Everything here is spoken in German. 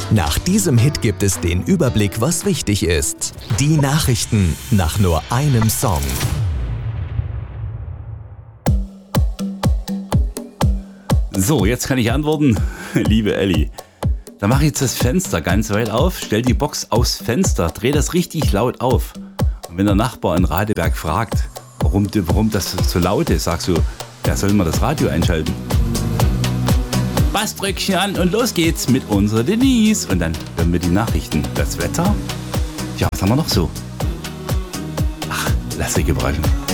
Nach diesem Hit gibt es den Überblick, was wichtig ist. Die Nachrichten nach nur einem Song. So, jetzt kann ich antworten, liebe Elli. Da mache ich jetzt das Fenster ganz weit auf, stell die Box aufs Fenster, dreh das richtig laut auf. Und wenn der Nachbar in Radeberg fragt, warum das so laut ist, sagst du, ja, soll mal das Radio einschalten. Bassdrückchen an und los geht's mit unserer Denise. Und dann hören wir die Nachrichten. Das Wetter? Ja, was haben wir noch so? Ach, lass dich überraschen.